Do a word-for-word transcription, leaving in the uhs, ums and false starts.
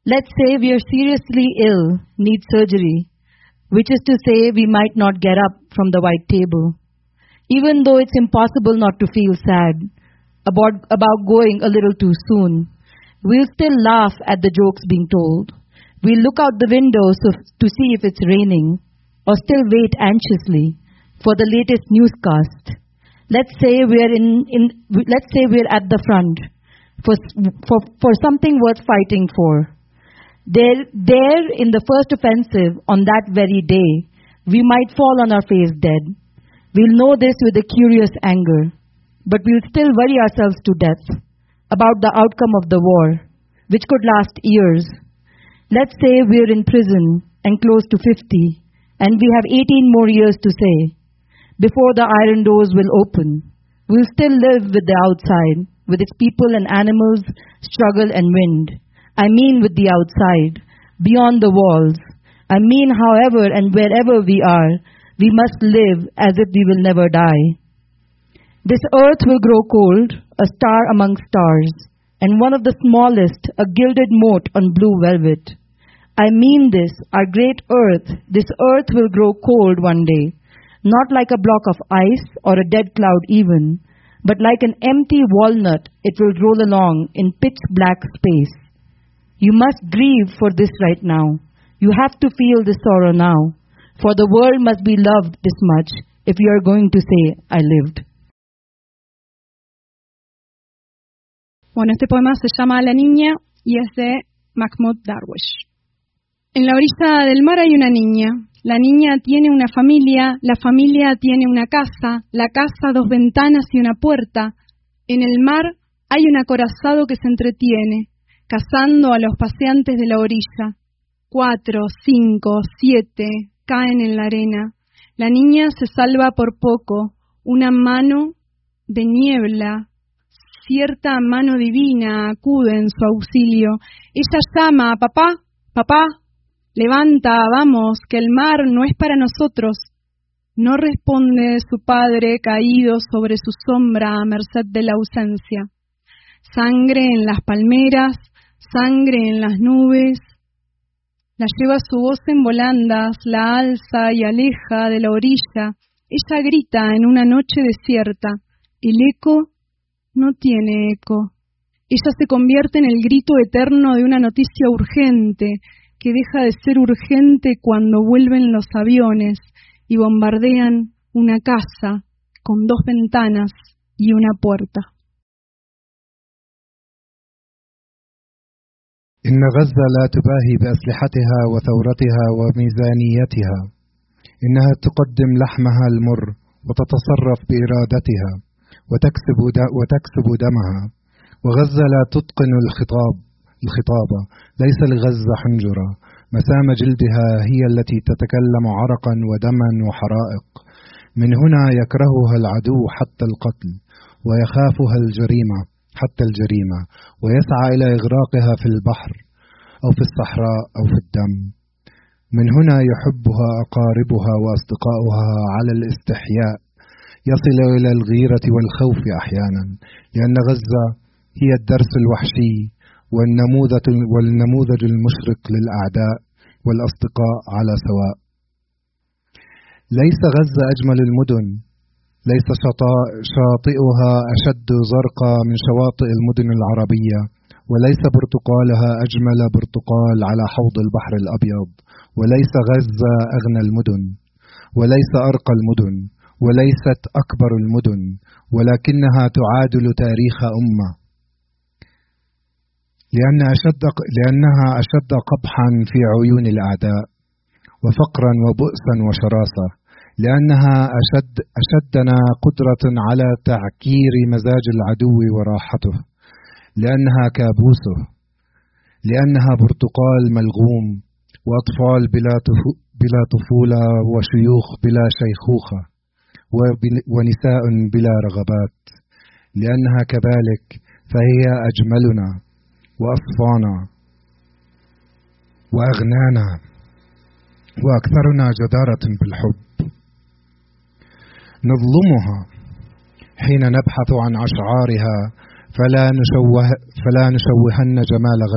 Let's say we are seriously ill, need surgery, which is to say we might not get up from the white table. Even though it's impossible not to feel sad about, about going a little too soon, we'll still laugh at the jokes being told. We'll look out the windows to see if it's raining, or still wait anxiously for the latest newscast. Let's say we're in, in let's say we're at the front for for for something worth fighting for. There, there in the first offensive on that very day, we might fall on our face dead. We'll know this with a curious anger, but we'll still worry ourselves to death about the outcome of the war, which could last years. Let's say we're in prison and close to fifty, and we have eighteen more years to say. Before the iron doors will open, we'll still live with the outside, with its people and animals, struggle and wind. I mean with the outside, beyond the walls. I mean however and wherever we are, we must live as if we will never die. This earth will grow cold, a star among stars, and one of the smallest, a gilded mote on blue velvet. I mean this, our great earth, this earth will grow cold one day, not like a block of ice or a dead cloud even, but like an empty walnut it will roll along in pitch black space. You must grieve for this right now. You have to feel this sorrow now, for the world must be loved this much if you are going to say, I lived. Bueno, este poema se llama La Niña y es de Mahmoud Darwish. En la orilla del mar hay una niña. La niña tiene una familia, la familia tiene una casa, la casa dos ventanas y una puerta. En el mar hay un acorazado que se entretiene, cazando a los paseantes de la orilla. Cuatro, cinco, siete caen en la arena. La niña se salva por poco. Una mano de niebla, cierta mano divina, acude en su auxilio. Ella llama a papá, papá, levanta, vamos, que el mar no es para nosotros. No responde su padre caído sobre su sombra a merced de la ausencia. Sangre en las palmeras, sangre en las nubes. La lleva su voz en volandas, la alza y aleja de la orilla. Ella grita en una noche desierta. El eco no tiene eco. Ella se convierte en el grito eterno de una noticia urgente, que deja de ser urgente cuando vuelven los aviones y bombardean una casa con dos ventanas y una puerta. إن غزة لا تباهي بأسلحتها وثورتها وميزانيتها. إنها تقدم لحمها المر وتتصرف بإرادتها وتكسب وتكسب دمها. وغزة لا تتقن الخطاب الخطاب ليس لغزة حنجرة. مسام جلدها هي التي تتكلم عرقا ودما وحرائق. من هنا يكرهها العدو حتى القتل، ويخافها الجريمة حتى الجريمة، ويسعى إلى إغراقها في البحر أو في الصحراء أو في الدم. من هنا يحبها أقاربها وأصدقاؤها على الاستحياء، يصل إلى الغيرة والخوف أحيانا، لأن غزة هي الدرس الوحشي والنموذج والنموذج المشرق للأعداء والأصدقاء على سواء. ليس غزة أجمل المدن، ليس شاطئها أشد زرقا من شواطئ المدن العربية، وليس برتقالها أجمل برتقال على حوض البحر الأبيض، وليس غزة أغنى المدن، وليس أرقى المدن، وليست أكبر المدن، ولكنها تعادل تاريخ أمة، لأن أشد لأنها أشد قبحا في عيون الأعداء، وفقرا وبؤسا وشراسة، لأنها أشد أشدنا قدرة على تعكير مزاج العدو وراحته، لأنها كابوسه، لأنها برتقال ملغوم، وأطفال بلا بلا طفولة، وشيوخ بلا شيخوخة، ونساء بلا رغبات. لأنها كذلك فهي أجملنا وأصفانا وأغنانا وأكثرنا جدارة بالحب. نظلمها حين نبحث عن أشعارها، فلا نشوه فلا نشوهن جمال